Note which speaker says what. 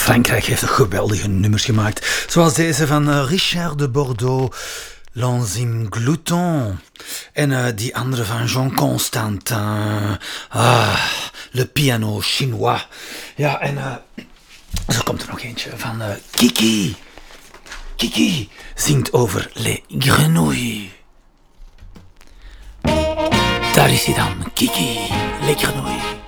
Speaker 1: Frankrijk heeft geweldige nummers gemaakt. Zoals deze van Richard de Bordeaux, L'Enzyme Glouton. En die andere van Jean Constantin. Le Piano Chinois. Ja, en zo komt er nog eentje van Kiki. Kiki zingt over les grenouilles. Daar is hij dan, Kiki, les grenouilles.